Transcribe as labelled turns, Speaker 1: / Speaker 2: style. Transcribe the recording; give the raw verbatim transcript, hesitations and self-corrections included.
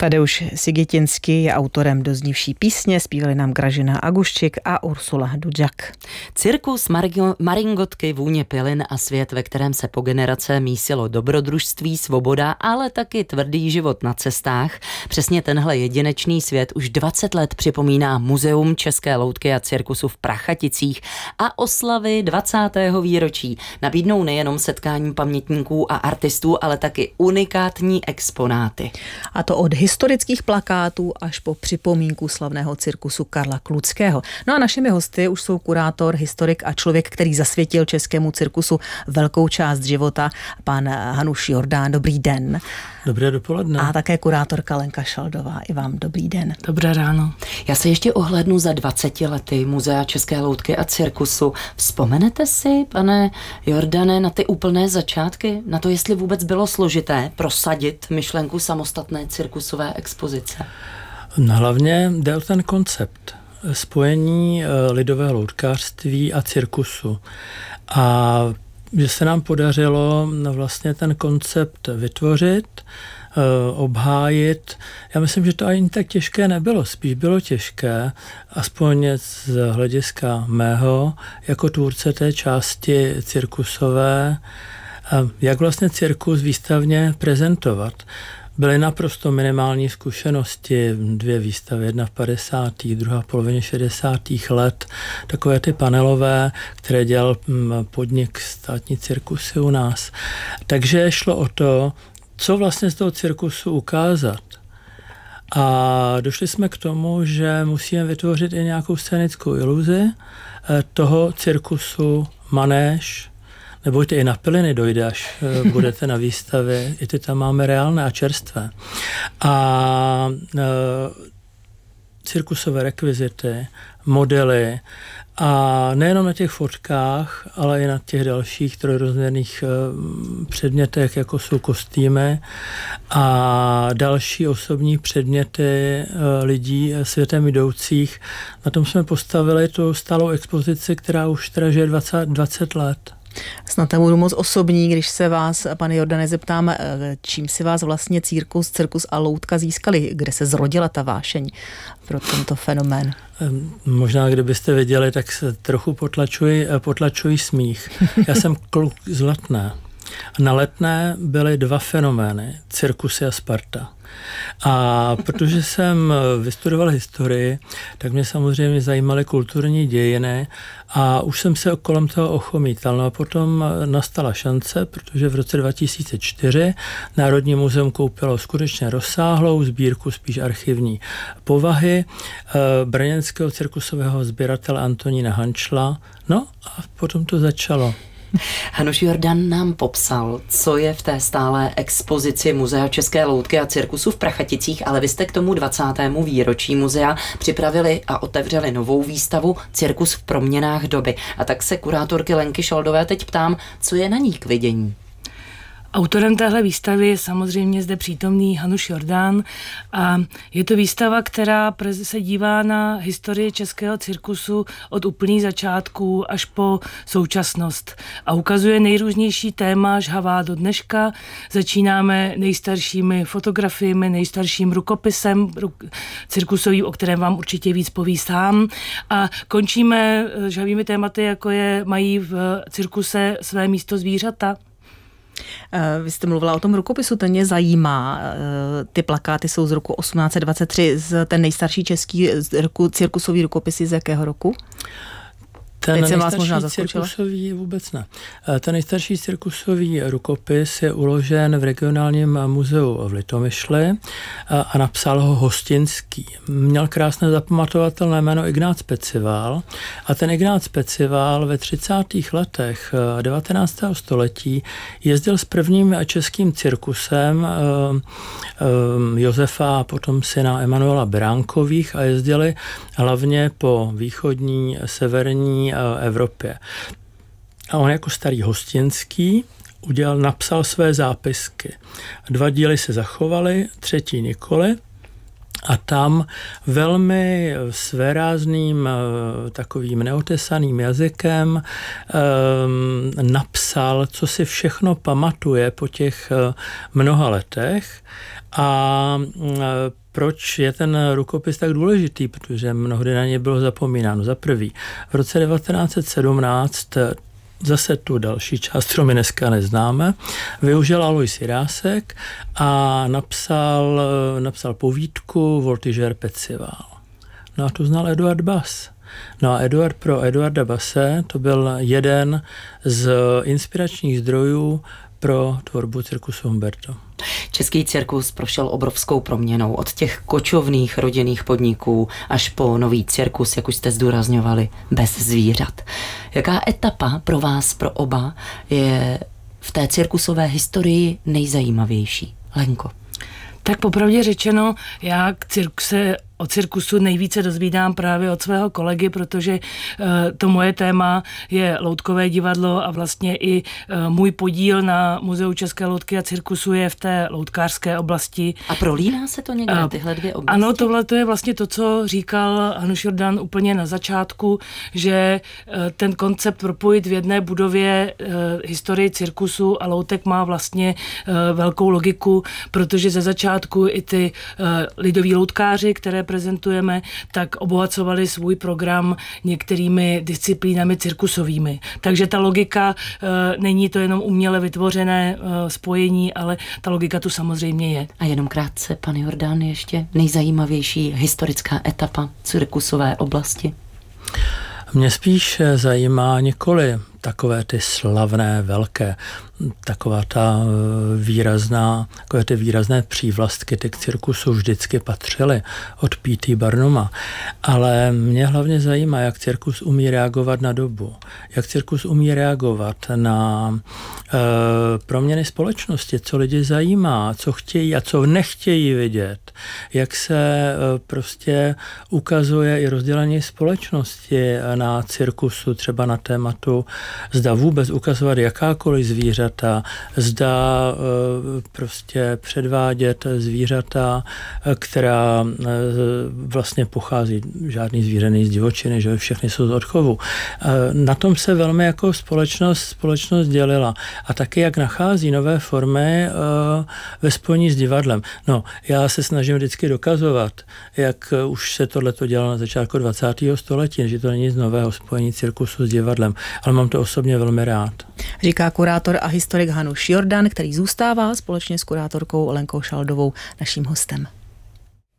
Speaker 1: Tadeusz Sigitinský je autorem doznívší písně, zpívali nám Gražina Aguščik a Ursula Dudžak.
Speaker 2: Cirkus, Mar- maringotky, vůně pilin a svět, ve kterém se po generace mísilo dobrodružství, svoboda, ale taky tvrdý život na cestách. Přesně tenhle jedinečný svět už dvacet let připomíná Muzeum České loutky a cirkusu v Prachaticích a oslavy dvacátého výročí nabídnou nejenom setkání pamětníků a artistů, ale taky unikátní exponáty.
Speaker 1: A to od historických plakátů až po připomínku slavného cirkusu Karla Kludského. No a našimi hosty už jsou kurátor, historik a člověk, který zasvětil českému cirkusu velkou část života, pan Hanuš Jordán. Dobrý den.
Speaker 3: Dobré dopoledne.
Speaker 1: A také kurátorka Lenka Šaldová. I vám dobrý den.
Speaker 4: Dobré ráno.
Speaker 2: Já se ještě ohlédnu za dvaceti lety Muzea České loutky a cirkusu. Vzpomenete si, pane Jordane, na ty úplné začátky? Na to, jestli vůbec bylo složité prosadit myšlenku samostatné cirkusové expozice?
Speaker 3: Hlavně jde o ten koncept spojení lidového loutkářství a cirkusu. A že se nám podařilo vlastně ten koncept vytvořit, obhájit. Já myslím, že to ani tak těžké nebylo. Spíš bylo těžké, aspoň z hlediska mého, jako tvůrce té části cirkusové, jak vlastně cirkus výstavně prezentovat. Byly naprosto minimální zkušenosti, dvě výstavy, jedna v padesátých, druhá v polovině šedesátých let, takové ty panelové, které dělal podnik Státní cirkusy u nás. Takže šlo o to, co vlastně z toho cirkusu ukázat. A došli jsme k tomu, že musíme vytvořit i nějakou scénickou iluzi toho cirkusu, manéž, nebojte, i na piliny dojde, až budete na výstavě, i ty tam máme reálné a čerstvé. A e, cirkusové rekvizity, modely, a nejenom na těch fotkách, ale i na těch dalších trojrozměrných předmětech, jako jsou kostýmy a další osobní předměty lidí světem jdoucích. Na tom jsme postavili tu stálou expozici, která už teda žije dvacet, dvacet let.
Speaker 1: Snad tam budu moc osobní, když se vás, pane Jordane, zeptám, čím si vás vlastně cirkus, cirkus a loutka získali, kde se zrodila ta vášeň pro tento fenomén?
Speaker 3: Možná, kdybyste viděli, tak se trochu potlačuji, potlačuji smích. Já jsem kluk z Letné. Na Letné byly dva fenomény, cirkusy a Sparta. A protože jsem vystudoval historii, tak mě samozřejmě zajímaly kulturní dějiny a už jsem se kolem toho ochomítal. No a potom nastala šance, protože v roce dva tisíce čtyři Národní muzeum koupilo skutečně rozsáhlou sbírku spíš archivní povahy brněnského cirkusového sběratele Antonína Hančla. No a potom to začalo.
Speaker 2: Hanuš Jordan nám popsal, co je v té stálé expozici Muzea České loutky a cirkusu v Prachaticích, ale vy jste k tomu dvacátému výročí muzea připravili a otevřeli novou výstavu Cirkus v proměnách doby. A tak se kurátorky Lenky Šaldové teď ptám, co je na ní k vidění?
Speaker 4: Autorem téhle výstavy je samozřejmě zde přítomný Hanuš Jordán a je to výstava, která se dívá na historii českého cirkusu od úplných začátků až po současnost a ukazuje nejrůznější téma žhavá do dneška. Začínáme nejstaršími fotografiemi, nejstarším rukopisem ruk- cirkusovým, o kterém vám určitě víc poví sám, a končíme žhavými tématy, jako je mají v cirkuse své místo zvířata.
Speaker 1: Vy jste mluvila o tom rukopisu, ten mě zajímá. Ty plakáty jsou z roku osmnáct dvacet tři, ten nejstarší český cirkusový rukopis z jakého roku?
Speaker 3: Ten nejstarší cirkusový vůbec ne. Ten nejstarší cirkusový rukopis je uložen v regionálním muzeu v Litomyšli a napsal ho Hostinský. Měl krásné zapamatovatelné jméno Ignác Specival a ten Ignác Specival ve třicátých letech devatenáctého století jezdil s prvním českým cirkusem Josefa a potom syna Emanuela Beránkových a jezdili hlavně po východní, severní Evropě. A on jako starý Hostinský udělal, napsal své zápisky. Dva díly se zachovaly, třetí nikoli. A tam velmi svérázným, takovým neotesaným jazykem um, napsal, co si všechno pamatuje po těch mnoha letech a proč je ten rukopis tak důležitý, protože mnohdy na ně bylo zapomínáno. Za prvý, v roce devatenáct set sedmnáct zase tu další část, kterou my dneska neznáme, využil Alois Jirásek a napsal, napsal povídku Voltigeur Pecival. No a tu znal Eduard Bass. No a Eduard pro Eduarda Basse to byl jeden z inspiračních zdrojů pro tvorbu cirkusu Humberto.
Speaker 2: Český cirkus prošel obrovskou proměnou od těch kočovných rodinných podniků až po nový cirkus, jak už jste zdůrazňovali, bez zvířat. Jaká etapa pro vás, pro oba, je v té cirkusové historii nejzajímavější? Lenko.
Speaker 4: Tak popravdě řečeno, já k cirkuse o cirkusu nejvíce dozvídám právě od svého kolegy, protože uh, to moje téma je loutkové divadlo a vlastně i uh, můj podíl na Muzeu České loutky a cirkusu je v té loutkářské oblasti.
Speaker 2: A prolíná se to někde, uh, tyhle dvě oblasti?
Speaker 4: Ano, tohle to je vlastně to, co říkal Hanuš Jordan úplně na začátku, že uh, ten koncept propojit v jedné budově uh, historii cirkusu a loutek má vlastně uh, velkou logiku, protože ze začátku i ty uh, lidoví loutkáři, které prezentujeme, tak obohacovali svůj program některými disciplínami cirkusovými. Takže ta logika, e, není to jenom uměle vytvořené e, spojení, ale ta logika tu samozřejmě je.
Speaker 2: A jenom krátce, pan Jordán, ještě nejzajímavější historická etapa cirkusové oblasti?
Speaker 3: Mě spíš zajímá nikoli takové ty slavné, velké, taková ta výrazná, takové ty výrazné přívlastky, ty k cirkusu vždycky patřily od P T Barnuma. Ale mě hlavně zajímá, jak cirkus umí reagovat na dobu, jak cirkus umí reagovat na e, proměny společnosti, co lidi zajímá, co chtějí a co nechtějí vidět, jak se e, prostě ukazuje i rozdělení společnosti na cirkusu, třeba na tématu zda vůbec ukazovat jakákoliv zvířata, zda e, prostě předvádět zvířata, která e, vlastně pochází, žádný zvíře není z divočiny, že všechny jsou z odchovu. E, na tom se velmi jako společnost, společnost dělila. A taky jak nachází nové formy e, ve spojení s divadlem. No, já se snažím vždycky dokazovat, jak už se tohleto dělalo na začátku dvacátého století, že to není nic nového spojení cirkusu s divadlem, ale mám to osobně velmi rád.
Speaker 1: Říká kurátor a historik Hanuš Jordan, který zůstává společně s kurátorkou Lenkou Šaldovou naším hostem.